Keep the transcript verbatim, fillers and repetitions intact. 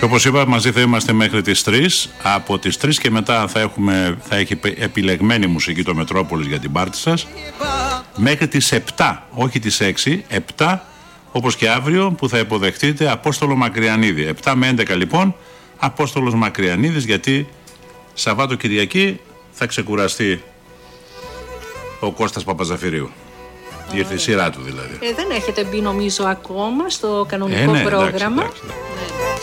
Και όπως είπα, μαζί θα είμαστε μέχρι τις τρεις. Από τις τρεις και μετά θα, έχουμε, θα έχει επιλεγμένη μουσική το Μετρόπολης για την πάρτι σας. Μέχρι τις επτά, όχι τις έξι, επτά, όπως και αύριο που θα υποδεχτείτε Απόστολο Μακριανίδη. επτά με έντεκα λοιπόν, Απόστολος Μακριανίδης, γιατί Σαββάτο Κυριακή θα ξεκουραστεί ο Κώστας Παπαζαφυρίου. Ήρθε η σειρά του δηλαδή. Ε, δεν έχετε μπει νομίζω ακόμα στο κανονικό ε, ναι, πρόγραμμα. Εντάξει, εντάξει, εντάξει.